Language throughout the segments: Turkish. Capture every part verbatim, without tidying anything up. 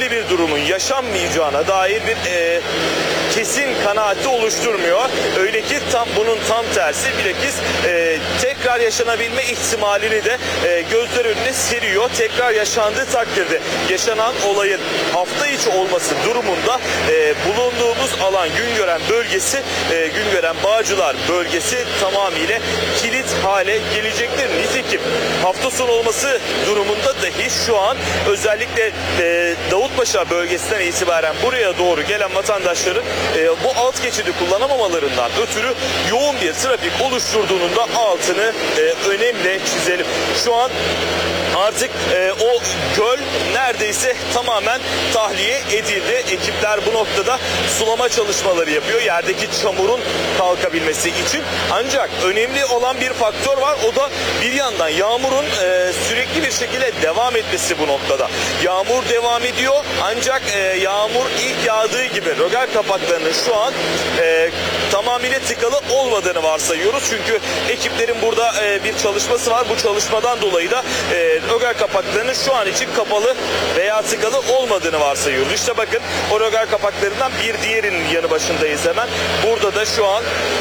böyle bir durumun yaşanmayacağına dair bir e, kesin kanaati oluşturmuyor. Öyle ki tam bunun tam tersi, bilakis e, tekrar yaşanabilme ihtimalini de e, gözler önüne seriyor. Tekrar yaşandığı takdirde yaşanan olayın hafta içi olması durumunda e, bulunduğumuz alan Güngören bölgesi, e, Güngören Bağcılar bölgesi tamamıyla kilit hale gelecektir. Nitekim hafta sonu olması durumunda dahi şu an özellikle e, Davutpaşa bölgesinden itibaren buraya doğru gelen vatandaşların e, bu alt geçidi kullanamamalarından ötürü yoğun bir trafik oluşturduğunun da altını e, önemli çizelim. Şu an artık e, o göl neredeyse tamamen tahliye edildi. Ekipler bu noktada sulama çalışmaları yapıyor yerdeki çamurun kalkabilmesi için. Ancak önemli olan bir faktör var. O da bir yandan yağmurun e, sürekli bir şekilde devam etmesi bu noktada. Yağmur devam ediyor ancak e, yağmur ilk yağdığı gibi rögar kapaklarının şu an e, tamamıyla tıkalı olmadığını varsayıyoruz. Çünkü ekiplerin burada e, bir çalışması var. Bu çalışmadan dolayı da e, rögar kapaklarının şu an için kapalı veya tıkalı olmadığını varsayıyoruz. İşte bakın o rögar kapaklarından bir diğerinin yanı başındayız hemen. Burada da şu an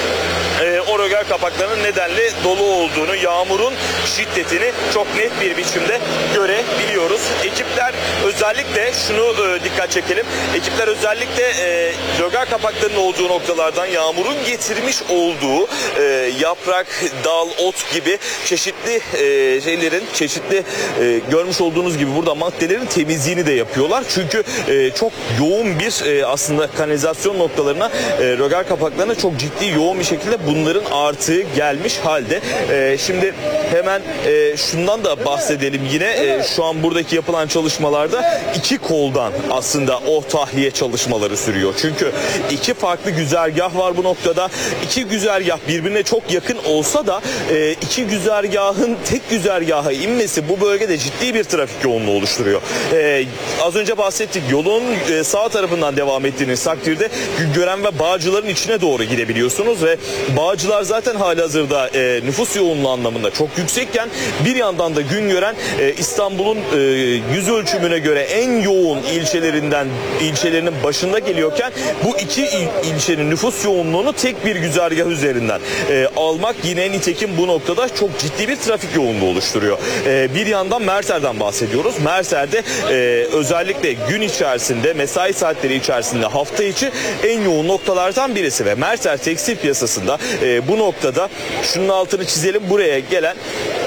e, o rögar kapaklarının nedenle dolu olduğunu, yağmurun şiddetini çok net bir biçimde görebiliyoruz. Ekipler özellikle şunu e, dikkat çekelim. Ekipler özellikle e, rögar kapaklarının olduğu noktalardan yağmurun getirmiş olduğu e, yaprak, dal, ot gibi çeşitli e, şeylerin, çeşitli e, görmüş olduğunuz gibi burada maddelerin temizliğini de yapıyorlar. Çünkü e, çok yoğun bir e, aslında kanalizasyon noktalarına, e, rögar kapaklarına çok ciddi yoğun bir şekilde bunların artığı gelmiş halde. E, şimdi hemen e, şundan da bahsedelim yine. E, şu an buradaki yapılan çalışmalarda iki koldan aslında o tahliye çalışmaları sürüyor. Çünkü iki farklı güzergah var bu noktada. İki güzergah birbirine çok yakın olsa da e, iki güzergahın tek güzergaha inmesi bu bölgede ciddi bir trafik yoğunluğu oluşturuyor. E, az önce bahsettik, yolun e, sağ tarafından devam ettiğiniz takdirde Güngören ve Bağcılar'ın içine doğru gidebiliyorsunuz ve Bağcılar zaten halihazırda e, nüfus yoğunluğu anlamında çok yüksekken bir yandan da Güngören e, İstanbul'un e, yüz ölçümüne göre en yoğun ilçelerinden ilçelerinin başında geliyorken bu iki il, ilçenin nüfus yoğunluğunu tek bir güzergah üzerinden e, almak yine nitekim bu noktada çok ciddi bir trafik yoğunluğu oluşturuyor. E, bir yandan Merter'den bahsediyoruz. Merter'de e, özellikle gün içerisinde, mesai saatleri içerisinde hafta içi en yoğun noktalardan birisi ve Merter tekstil piyasasında e, bu noktada şunun altını çizelim, buraya gelen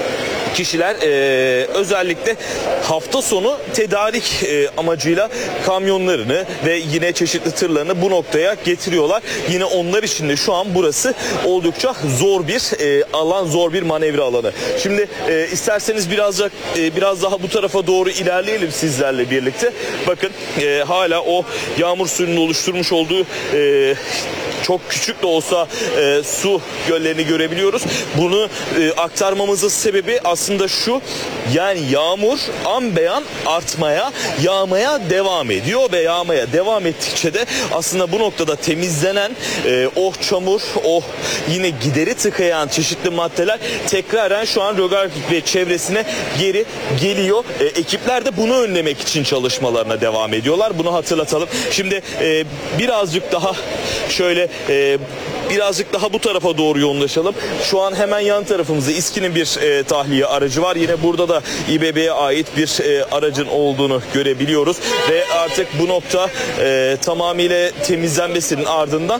kişiler e, özellikle hafta sonu tedarik e, amacıyla kamyonlarını ve yine çeşitli tırlarını bu noktaya getiriyorlar. Yine onlar için de şu an burası oldukça zor bir e, alan, zor bir manevra alanı. Şimdi e, isterseniz birazcık e, biraz daha bu tarafa doğru ilerleyelim sizlerle birlikte. Bakın e, hala o yağmur suyunun oluşturmuş olduğu e, çok küçük de olsa e, su göllerini görebiliyoruz. Bunu e, aktarmamızın sebebi aslında şu: yani yağmur an beyan artmaya, yağmaya devam ediyor ve yağmaya devam ettikçe de aslında bu noktada temizlenen e, o çamur, o yine gideri tıkayan çeşitli maddeler tekraren şu an rögar ve çevresine geri geliyor. E, ekipler de bunu önlemek için çalışmalarına devam ediyorlar. Bunu hatırlatalım. Şimdi e, birazcık daha şöyle e, birazcık daha bu tarafa doğru yoğunlaşalım. Şu an hemen yan tarafımızda İSKİ'nin bir e, tahliye aracı var. Yine burada da İBB'ye ait bir e, aracın olduğunu görebiliyoruz. Ve artık bu nokta e, tamamıyla temizlenmesinin ardından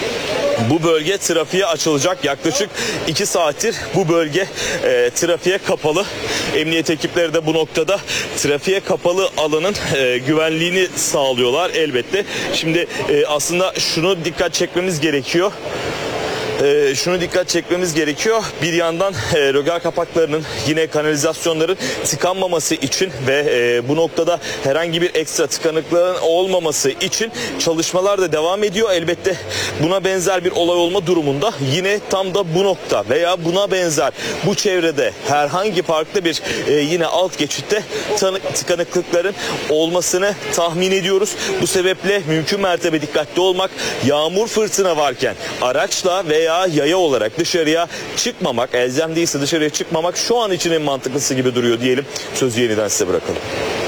bu bölge trafiğe açılacak. Yaklaşık iki saattir bu bölge e, trafiğe kapalı. Emniyet ekipleri de bu noktada trafiğe kapalı alanın e, güvenliğini sağlıyorlar elbette. Şimdi e, aslında şunu dikkat çekmemiz gerekiyor. Ee, şunu dikkat çekmemiz gerekiyor. Bir yandan e, rögar kapaklarının, yine kanalizasyonların tıkanmaması için ve e, bu noktada herhangi bir ekstra tıkanıklığın olmaması için çalışmalar da devam ediyor. Elbette buna benzer bir olay olma durumunda yine tam da bu nokta veya buna benzer bu çevrede herhangi farklı bir e, yine alt geçitte tıkanıklıkların olmasını tahmin ediyoruz. Bu sebeple mümkün mertebe dikkatli olmak, yağmur fırtına varken araçla veya veya yaya olarak dışarıya çıkmamak, elzem değilse dışarıya çıkmamak şu an için en mantıklısı gibi duruyor diyelim. Sözü yeniden size bırakalım.